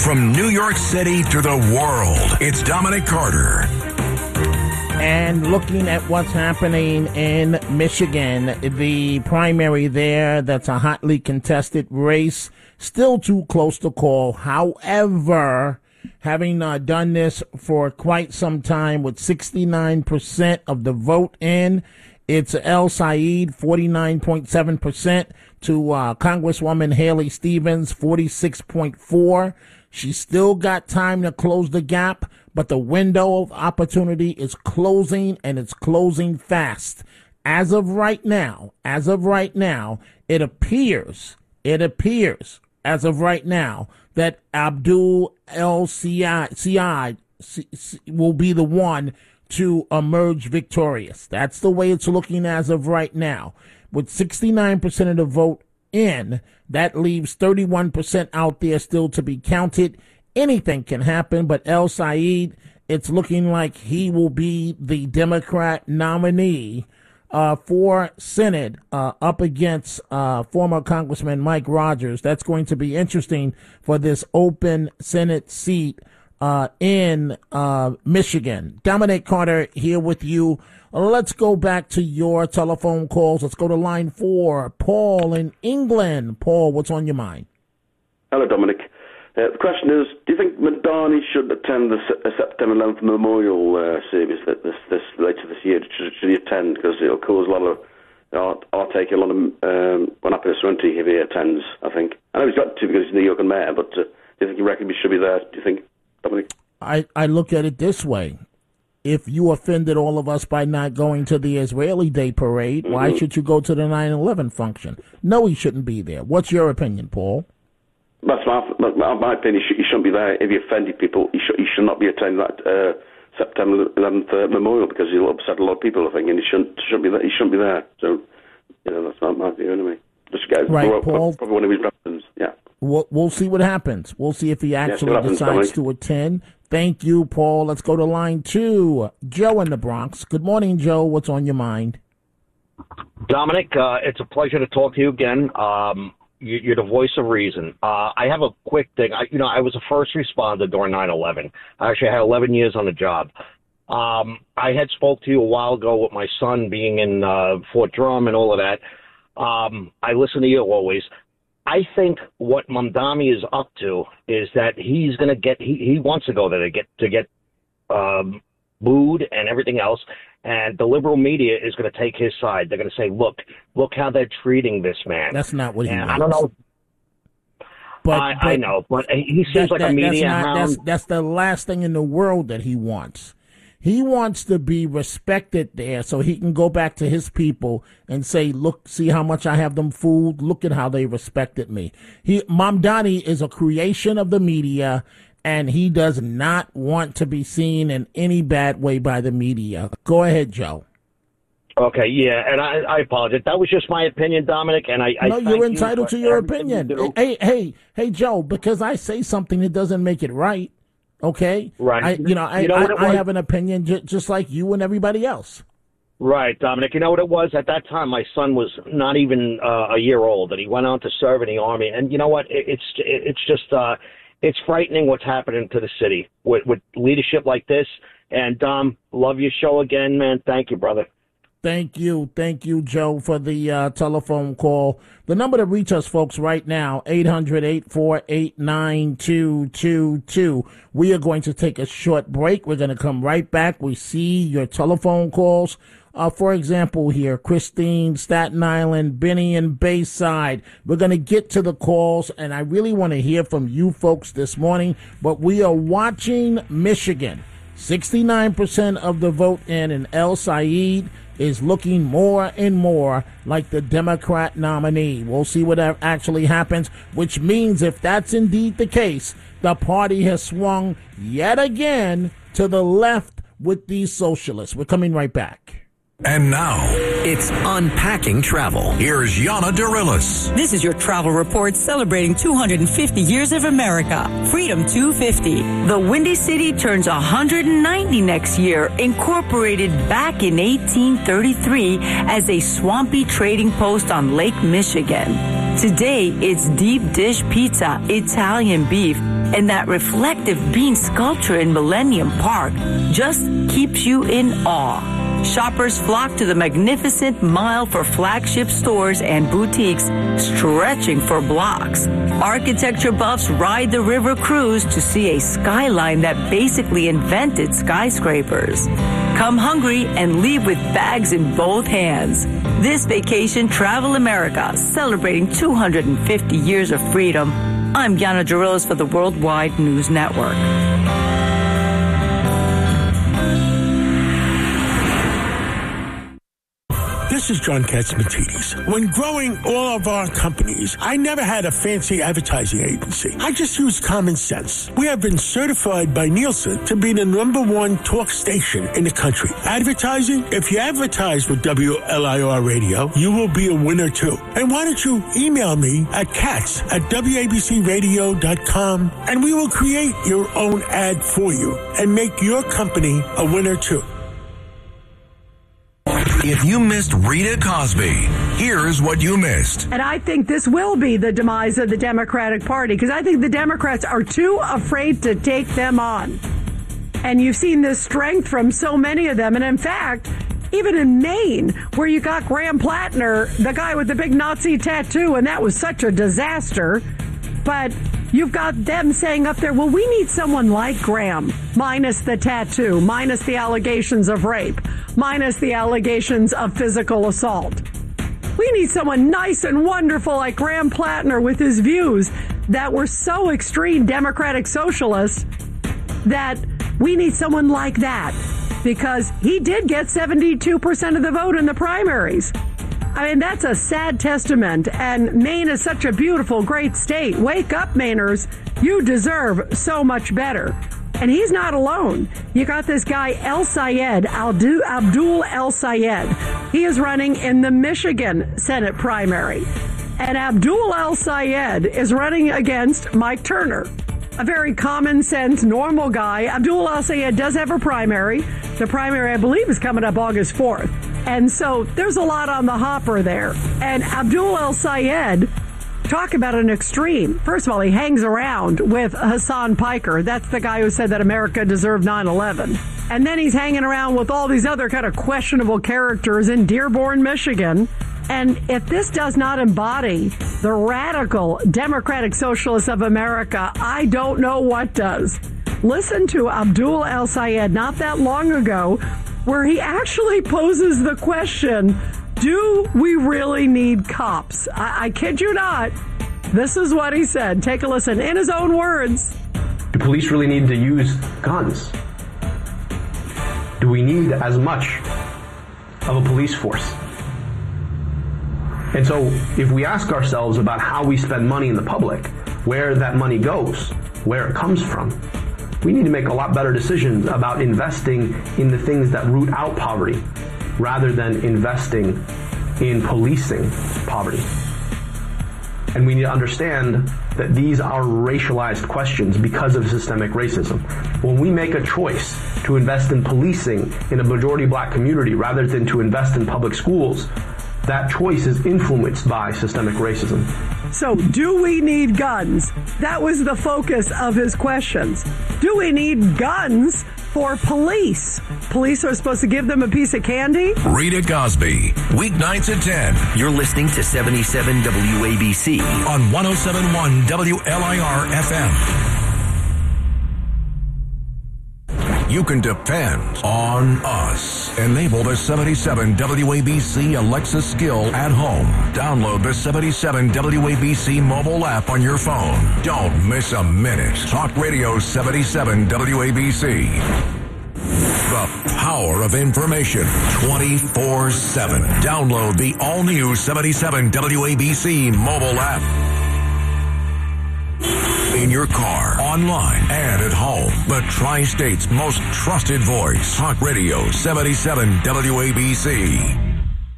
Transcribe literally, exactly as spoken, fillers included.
From New York City to the world, it's Dominic Carter. And looking at what's happening in Michigan, the primary there, that's a hotly contested race, still too close to call. However, having uh, done this for quite some time with sixty-nine percent of the vote in, it's El Said, forty-nine point seven percent, to uh, Congresswoman Haley Stevens, forty-six point four. She's still got time to close the gap, but the window of opportunity is closing, and it's closing fast. As of right now, as of right now, it appears, it appears, as of right now, that Abdul El Sayed will be the one to emerge victorious. That's the way it's looking as of right now. With sixty-nine percent of the vote in, that leaves thirty-one percent out there still to be counted. Anything can happen, but El Said, it's looking like he will be the Democrat nominee uh, for Senate uh, up against uh, former Congressman Mike Rogers. That's going to be interesting for this open Senate seat uh, in uh, Michigan. Dominic Carter here with you. Let's go back to your telephone calls. Let's go to line four. Paul in England. Paul, what's on your mind? Hello, Dominic. Uh, the question is, do you think Madani should attend the S- September eleventh memorial uh, service that this, this later this year? Should, should he attend? Because it'll cause a lot of, I'll, I'll take a lot of um, unhappiness, won't he, if he attends, I think. I know he's got to because he's New York and mayor, but uh, do you think he reckon he should be there? Do you think, Dominic? I, I look at it this way. If you offended all of us by not going to the Israeli Day Parade, mm-hmm. why should you go to the nine eleven function? No, he shouldn't be there. What's your opinion, Paul? That's my, my, my opinion. He, should, he shouldn't be there. If he offended people, he should, he should not be attending that uh, September eleventh uh, memorial because he'll upset a lot of people, I think, and he shouldn't, shouldn't be there. He shouldn't be there. So, you know, that's not my view anyway. Just get right, Paul. Probably, probably one of his representatives, yeah. We'll, we'll see what happens. We'll see if he actually yeah, happens, decides to attend. Thank you, Paul. Let's go to line two. Joe in the Bronx. Good morning, Joe. What's on your mind? Dominic, uh, it's a pleasure to talk to you again. Um, you, you're the voice of reason. Uh, I have a quick thing. I, you know, I was a first responder during nine eleven. I actually had eleven years on the job. Um, I had spoke to you a while ago with my son being in uh, Fort Drum and all of that. Um, I listen to you always. I think what Mamdani is up to is that he's going to get, he, he wants to go there to get, to get um, booed and everything else. And the liberal media is going to take his side. They're going to say, look, look how they're treating this man. That's not what he and wants. I don't know. But, I, but I know, but he seems like that, a media that's not, hound. That's, that's the last thing in the world that he wants. He wants to be respected there so he can go back to his people and say, look, see how much I have them fooled? Look at how they respected me. He, Mamdani is a creation of the media, and he does not want to be seen in any bad way by the media. Go ahead, Joe. Okay, yeah, and I, I apologize. That was just my opinion, Dominic, and I, I No, you're entitled you to your opinion. You hey, hey, hey, Joe, because I say something, it doesn't make it right. Okay, right. I, you know, I, you know I, I have an opinion j- just like you and everybody else. Right, Dominic. You know what it was? At that time, my son was not even uh, a year old, and he went on to serve in the Army. And you know what? It, it's it, it's just uh, it's frightening what's happening to the city with, with leadership like this. And Dom, love your show again, man. Thank you, brother. Thank you. Thank you, Joe, for the uh, telephone call. The number to reach us, folks, right now, eight hundred, eight four eight, nine two two two. We are going to take a short break. We're going to come right back. We see your telephone calls. Uh, for example, here, Christine, Staten Island, Benny, and Bayside. We're going to get to the calls, and I really want to hear from you folks this morning. But we are watching Michigan. sixty-nine percent of the vote in, and El Said is looking more and more like the Democrat nominee. We'll see what actually happens, which means if that's indeed the case, the party has swung yet again to the left with these socialists. We're coming right back. And now, it's Unpacking Travel. Here's Yana Darilis. This is your travel report celebrating two hundred fifty years of America. Freedom two fifty. The Windy City turns one hundred ninety next year, incorporated back in eighteen thirty-three as a swampy trading post on Lake Michigan. Today, it's deep dish pizza, Italian beef, And that reflective bean sculpture in Millennium Park just keeps you in awe. Shoppers flock to the magnificent mile for flagship stores and boutiques stretching for blocks. Architecture buffs ride the river cruise to see a skyline that basically invented skyscrapers. Come hungry and leave with bags in both hands. This vacation, Travel America, celebrating two hundred fifty years of freedom. I'm Yana Jarillas for the Worldwide News Network. This is John Katzmatidis. When growing all of our companies, I never had a fancy advertising agency. I just used common sense. We have been certified by Nielsen to be the number one talk station in the country. Advertising? If you advertise with W L I R Radio, you will be a winner too. And why don't you email me at katz at W A B C radio dot com and we will create your own ad for you and make your company a winner too. If you missed Rita Cosby, here's what you missed. And I think this will be the demise of the Democratic Party because I think the Democrats are too afraid to take them on. And you've seen this strength from so many of them. And in fact, even in Maine, where you got Graham Plattner, the guy with the big Nazi tattoo, and that was such a disaster. But you've got them saying up there, well, we need someone like Graham, minus the tattoo, minus the allegations of rape, minus the allegations of physical assault. We need someone nice and wonderful like Graham Plattner with his views that were so extreme Democratic socialist that we need someone like that because he did get seventy-two percent of the vote in the primaries. I mean, that's a sad testament, and Maine is such a beautiful, great state. Wake up, Mainers. You deserve so much better. And he's not alone. You got this guy, El Sayed, Abdul El Sayed. He is running in the Michigan Senate primary. And Abdul El Sayed is running against Mike Turner, a very common sense, normal guy. Abdul El Sayed does have a primary. The primary, I believe, is coming up August fourth. And so there's a lot on the hopper there. And Abdul El Sayed, talk about an extreme. First of all, he hangs around with Hassan Piker. That's the guy who said that America deserved nine eleven. And then he's hanging around with all these other kind of questionable characters in Dearborn, Michigan. And if this does not embody the radical Democratic Socialists of America, I don't know what does. Listen to Abdul El Sayed not that long ago, where he actually poses the question, do we really need cops? I, I kid you not. This is what he said. Take a listen in his own words. Do police really need to use guns? Do we need as much of a police force? And so if we ask ourselves about how we spend money in the public, where that money goes, where it comes from, we need to make a lot better decisions about investing in the things that root out poverty rather than investing in policing poverty. And we need to understand that these are racialized questions because of systemic racism. When we make a choice to invest in policing in a majority black community rather than to invest in public schools, that choice is influenced by systemic racism. So, do we need guns? That was the focus of his questions. Do we need guns for police? Police are supposed to give them a piece of candy? Rita Cosby, weeknights at ten. You're listening to seventy-seven W A B C on one oh seven point one W L I R F M. You can depend on us. Enable the seventy-seven W A B C Alexa skill at home. Download the seventy-seven W A B C mobile app on your phone. Don't miss a minute. Talk Radio seventy-seven W A B C. The power of information twenty-four seven. Download the all-new seventy-seven W A B C mobile app. In your car, online, and at home. The Tri-State's most trusted voice. Talk Radio seventy-seven W A B C.